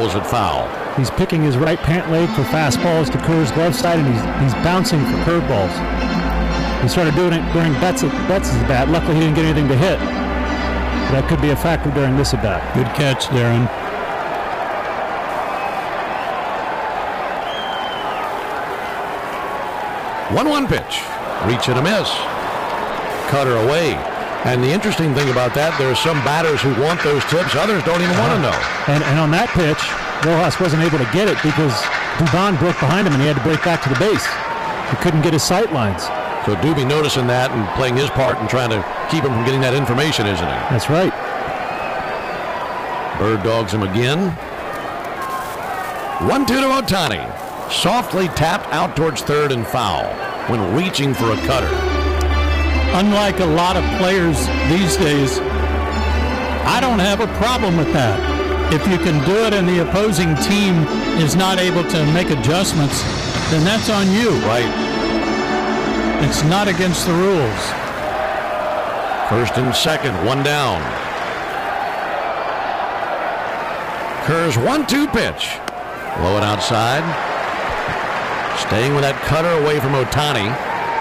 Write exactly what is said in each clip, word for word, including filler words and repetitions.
calls it foul. He's picking his right pant leg for fastballs to Kerr's glove side, and he's, he's bouncing for curveballs. He started doing it during Betts' Betts' bat. Luckily, he didn't get anything to hit. But that could be a factor during this at bat. Good catch, Darren. one one pitch. Reach and a miss. Cutter away. And the interesting thing about that, there are some batters who want those tips. Others don't even want to know. And, and on that pitch, Rojas wasn't able to get it because Dubon broke behind him and he had to break back to the base. He couldn't get his sight lines. So Doobie noticing that and playing his part and trying to keep him from getting that information, isn't he? That's right. Bird dogs him again. one two to Ohtani. Softly tapped out towards third and foul when reaching for a cutter. Unlike a lot of players these days, I don't have a problem with that. If you can do it and the opposing team is not able to make adjustments, then that's on you. Right. It's not against the rules. First and second, one down. Kerr's one two pitch. Low and outside. Staying with that cutter away from Ohtani.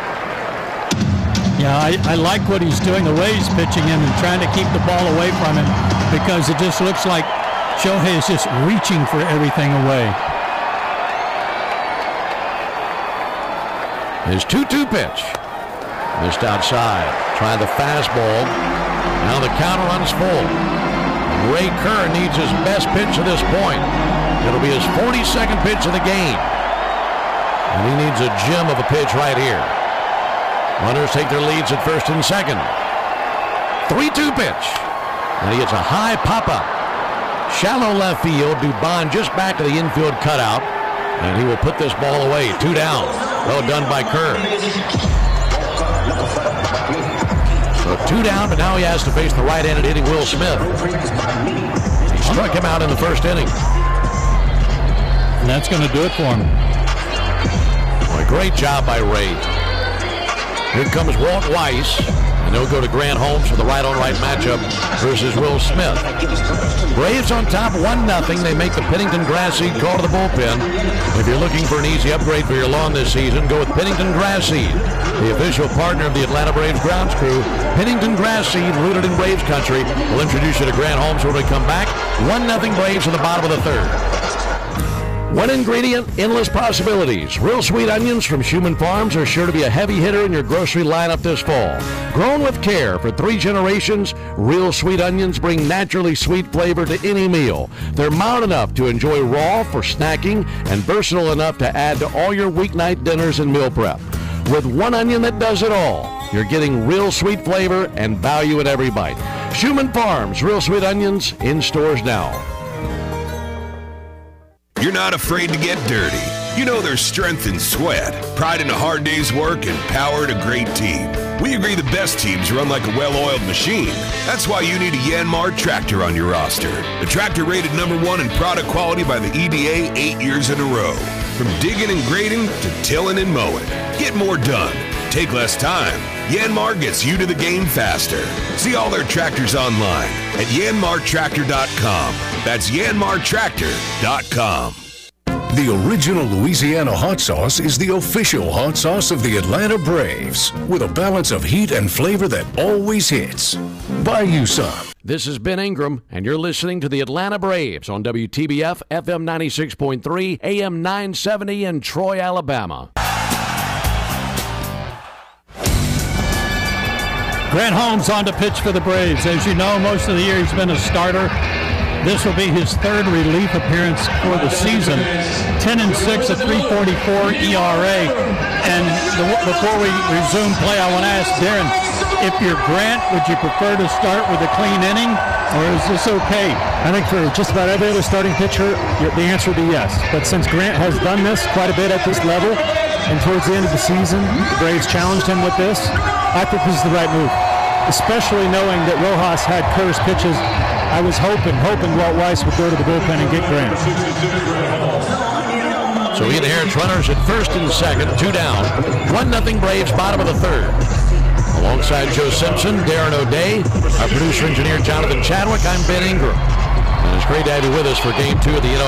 Yeah, I, I like what he's doing, the way he's pitching him and trying to keep the ball away from him, because it just looks like Shohei is just reaching for everything away. His two two pitch. Missed outside. Trying the fastball. Now the counter runs full. Ray Kerr needs his best pitch to this point. It'll be his forty-second pitch of the game. And he needs a gem of a pitch right here. Runners take their leads at first and second. three two pitch. And he gets a high pop-up. Shallow left field. Dubon just back to the infield cutout. And he will put this ball away. Two down. Well done by Kerr. So two down, but now he has to face the right-handed hitting Will Smith. He struck him out in the first inning. And that's going to do it for him. Well, a great job by Ray. Here comes Walt Weiss, and they'll go to Grant Holmes for the right-on-right matchup versus Will Smith. Braves on top one nothing. They make the Pennington Grass Seed call to the bullpen. If you're looking for an easy upgrade for your lawn this season, go with Pennington Grass Seed, the official partner of the Atlanta Braves grounds crew. Pennington Grass Seed, rooted in Braves country, will introduce you to Grant Holmes when we come back. one nothing Braves in the bottom of the third. One ingredient, endless possibilities. Real sweet onions from Schumann Farms are sure to be a heavy hitter in your grocery lineup this fall. Grown with care for three generations, Real Sweet Onions bring naturally sweet flavor to any meal. They're mild enough to enjoy raw for snacking and versatile enough to add to all your weeknight dinners and meal prep. With one onion that does it all, you're getting real sweet flavor and value at every bite. Schumann Farms, Real Sweet Onions, in stores now. You're not afraid to get dirty. You know there's strength in sweat, pride in a hard day's work, and power in a great team. We agree the best teams run like a well-oiled machine. That's why you need a Yanmar tractor on your roster. The tractor rated number one in product quality by the E D A eight years in a row. From digging and grading to tilling and mowing. Get more done. Take less time. Yanmar gets you to the game faster. See all their tractors online at yanmar tractor dot com. That's yanmar tractor dot com. The original Louisiana hot sauce is the official hot sauce of the Atlanta Braves, with a balance of heat and flavor that always hits. Buy you some. This is Ben Ingram, and you're listening to the Atlanta Braves on W T B F, F M ninety-six point three, A M nine seventy in Troy, Alabama. Grant Holmes on to pitch for the Braves. As you know, most of the year he's been a starter. This will be his third relief appearance for the season. ten and six, a three forty-four E R A. And the, before we resume play, I want to ask Darren, if you're Grant, would you prefer to start with a clean inning, or is this okay? I think for just about every other starting pitcher, the answer would be yes. But since Grant has done this quite a bit at this level, and towards the end of the season, the Braves challenged him with this, I think this is the right move, especially knowing that Rojas had Kerr's pitches. I was hoping, hoping Walt Weiss would go to the bullpen and get Grant. So he inherits runners at first and second, two down. one nothing Braves, bottom of the third. Alongside Joe Simpson, Darren O'Day, our producer-engineer Jonathan Chadwick, I'm Ben Ingram. And it's great to have you with us for Game two of the N O